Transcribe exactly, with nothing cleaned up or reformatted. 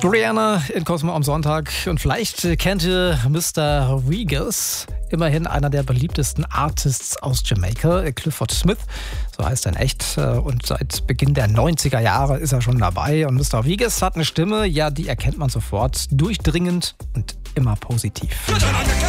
Rihanna in Cosmo am Sonntag. Und vielleicht kennt ihr Mister Vegas, immerhin einer der beliebtesten Artists aus Jamaika, Clifford Smith, so heißt er in echt. Und seit Beginn der neunziger Jahre ist er schon dabei. Und Mister Vegas hat eine Stimme, ja, die erkennt man sofort, durchdringend und immer positiv.